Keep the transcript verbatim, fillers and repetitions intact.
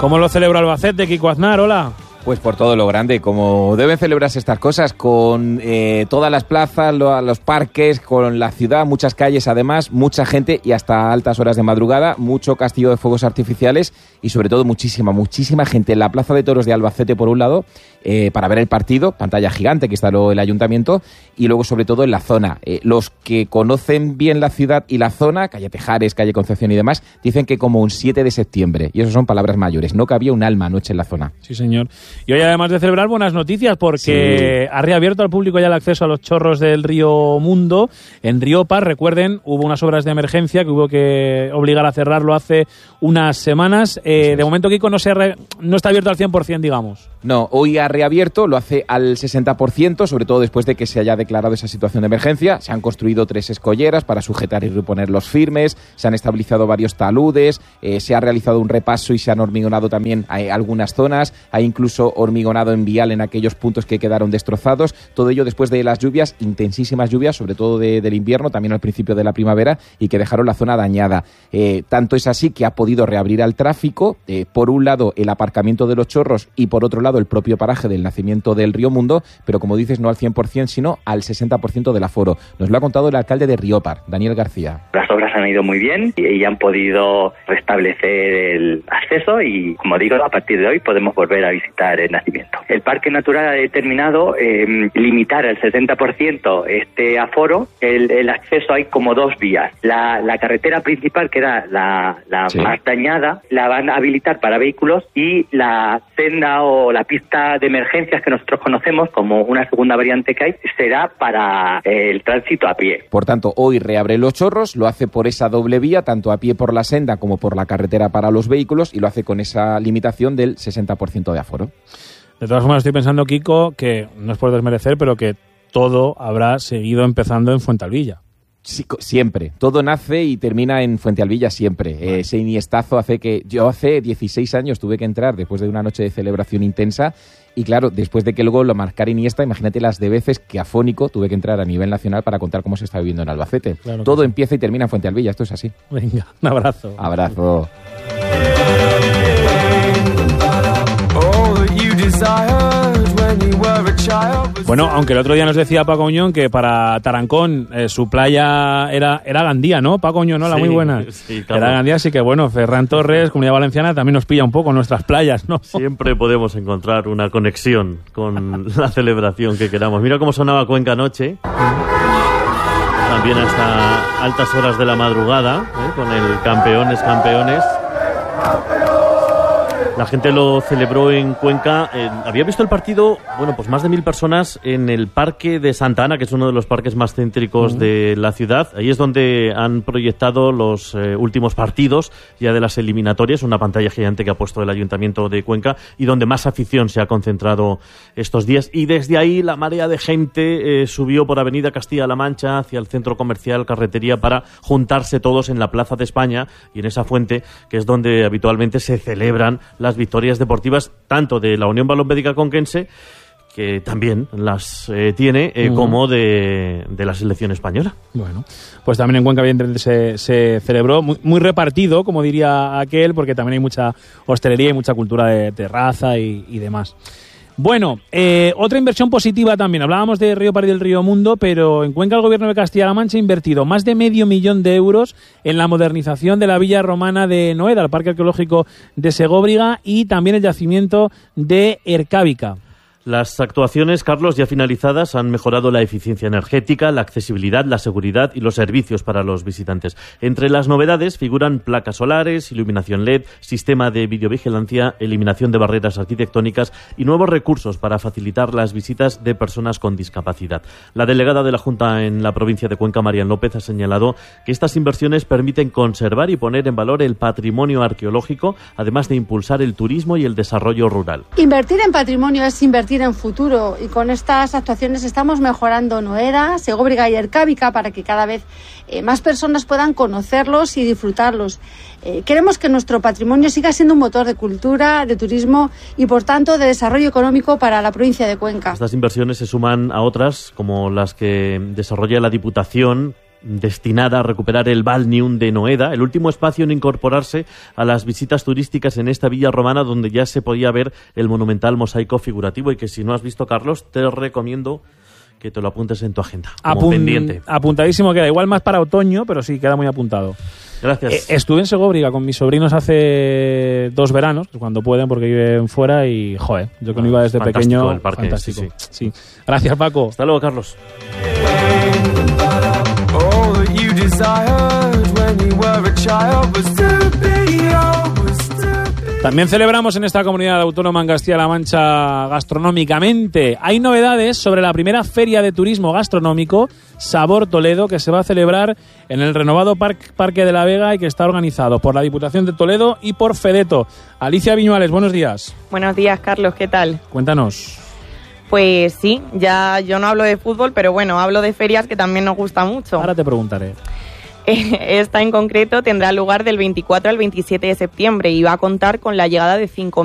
¿Cómo lo celebra Albacete, Kiko Aznar? Hola. Pues por todo lo grande, como deben celebrarse estas cosas, con eh, todas las plazas, lo, los parques, con la ciudad, muchas calles además, mucha gente y hasta altas horas de madrugada, mucho castillo de fuegos artificiales y sobre todo muchísima, muchísima gente en la Plaza de Toros de Albacete por un lado, eh, para ver el partido, pantalla gigante que instaló el ayuntamiento, y luego sobre todo en la zona. Eh, los que conocen bien la ciudad y la zona, calle Tejares, calle Concepción y demás, dicen que como un siete de septiembre, y eso son palabras mayores, no cabía un alma anoche en la zona. Sí, señor. Y hoy, además de celebrar, buenas noticias, porque sí. ha reabierto al público ya el acceso a los chorros del río Mundo. En Riópar, recuerden, hubo unas obras de emergencia que hubo que obligar a cerrarlo hace unas semanas. Eh, de momento, Kiko, no, se re... no está abierto al cien por ciento, digamos. No, hoy ha reabierto, lo hace al sesenta por ciento, sobre todo después de que se haya declarado esa situación de emergencia. Se han construido tres escolleras para sujetar y reponerlos firmes, se han estabilizado varios taludes, eh, se ha realizado un repaso y se han hormigonado también eh, algunas zonas, hay incluso hormigonado en vial en aquellos puntos que quedaron destrozados, todo ello después de las lluvias, intensísimas lluvias, sobre todo de, del invierno, también al principio de la primavera, y que dejaron la zona dañada. Eh, tanto es así que ha podido reabrir al tráfico, eh, por un lado el aparcamiento de los chorros y por otro lado el propio paraje del nacimiento del río Mundo, pero como dices, no al cien por ciento, sino al sesenta por ciento del aforo. Nos lo ha contado el alcalde de Riópar, Daniel García. Las obras han ido muy bien y han podido restablecer el acceso y, como digo, a partir de hoy podemos volver a visitar el nacimiento. El Parque Natural ha determinado eh, limitar al setenta por ciento este aforo. El, el acceso hay como dos vías. La, la carretera principal, que era la, la sí. más dañada, la van a habilitar para vehículos, y la senda o la pista de emergencias que nosotros conocemos como una segunda variante que hay será para el tránsito a pie. Por tanto, hoy reabre los chorros, lo hace por esa doble vía, tanto a pie por la senda como por la carretera para los vehículos, y lo hace con esa limitación del sesenta por ciento de aforo. De todas formas, estoy pensando, Kiko, que no es por desmerecer, pero que todo habrá seguido empezando en Fuentealbilla. Sí, siempre. Todo nace y termina en Fuentealbilla siempre. Vale. Eh, ese iniestazo hace que... Yo hace dieciséis años tuve que entrar después de una noche de celebración intensa y claro, después de que el gol lo marcara Iniesta, imagínate las de veces que afónico tuve que entrar a nivel nacional para contar cómo se está viviendo en Albacete. Claro, todo sí. empieza y termina en Fuentealbilla, esto es así. Venga, un abrazo. Abrazo. Bueno, aunque el otro día nos decía Paco Uñón que para Tarancón eh, su playa era, era Gandía, ¿no? Paco Uñón, hola, sí, muy buena. Sí, claro. Era Gandía, así que bueno, Ferran Torres, Comunidad Valenciana, también nos pilla un poco nuestras playas, ¿no? Siempre podemos encontrar una conexión con la celebración que queramos. Mira cómo sonaba Cuenca anoche. También hasta altas horas de la madrugada, ¿eh? Con el Campeones, Campeones. La gente lo celebró en Cuenca. Eh, había visto el partido, bueno, pues más de mil personas en el Parque de Santa Ana, que es uno de los parques más céntricos uh-huh. de la ciudad. Ahí es donde han proyectado los eh, últimos partidos ya de las eliminatorias, una pantalla gigante que ha puesto el Ayuntamiento de Cuenca y donde más afición se ha concentrado estos días. Y desde ahí la marea de gente eh, subió por Avenida Castilla-La Mancha hacia el centro comercial Carretería para juntarse todos en la Plaza de España y en esa fuente, que es donde habitualmente se celebran las victorias deportivas tanto de la Unión Balonméstica Conquense, que también las eh, tiene, eh, uh-huh. como de, de la selección española. Bueno, pues también en Cuenca evidentemente se, se celebró, muy, muy repartido, como diría aquel, porque también hay mucha hostelería y mucha cultura de terraza y, y demás. Bueno, eh, otra inversión positiva también. Hablábamos de Riópar y del Río Mundo, pero en Cuenca el Gobierno de Castilla-La Mancha ha invertido más de medio millón de euros en la modernización de la villa romana de Noeda, el Parque Arqueológico de Segóbriga y también el yacimiento de Ercábica. Las actuaciones, Carlos, ya finalizadas, han mejorado la eficiencia energética, la accesibilidad, la seguridad y los servicios para los visitantes. Entre las novedades figuran placas solares, iluminación L E D, sistema de videovigilancia, eliminación de barreras arquitectónicas y nuevos recursos para facilitar las visitas de personas con discapacidad. La delegada de la Junta en la provincia de Cuenca, Marian López, ha señalado que estas inversiones permiten conservar y poner en valor el patrimonio arqueológico, además de impulsar el turismo y el desarrollo rural. Invertir en patrimonio es invertir en futuro y con estas actuaciones estamos mejorando Noeda, Segóbriga y Ercábica para que cada vez eh, más personas puedan conocerlos y disfrutarlos. Eh, queremos que nuestro patrimonio siga siendo un motor de cultura, de turismo y por tanto de desarrollo económico para la provincia de Cuenca. Estas inversiones se suman a otras como las que desarrolla la Diputación destinada a recuperar el Balneum de Noeda, el último espacio en incorporarse a las visitas turísticas en esta villa romana donde ya se podía ver el monumental mosaico figurativo y que si no has visto, Carlos, te recomiendo que te lo apuntes en tu agenda, como Apun- pendiente. Apuntadísimo queda, igual más para otoño, pero sí, queda muy apuntado. Gracias. Eh, estuve en Segóbriga con mis sobrinos hace dos veranos, cuando pueden porque viven fuera y, joder, yo que no iba desde Fantástico pequeño, el parque, fantástico. sí, Sí. Gracias, Paco. Hasta luego, Carlos. También celebramos en esta comunidad autónoma en Castilla-La Mancha gastronómicamente. Hay novedades sobre la primera feria de turismo gastronómico, Sabor Toledo, que se va a celebrar en el renovado Parque, Parque de la Vega y que está organizado por la Diputación de Toledo y por Fedeto. Alicia Viñuales, buenos días. Buenos días, Carlos, ¿qué tal? Cuéntanos. Pues sí, ya yo no hablo de fútbol, pero bueno, hablo de ferias que también nos gusta mucho. Ahora te preguntaré. Esta en concreto tendrá lugar del veinticuatro al veintisiete de septiembre y va a contar con la llegada de cinco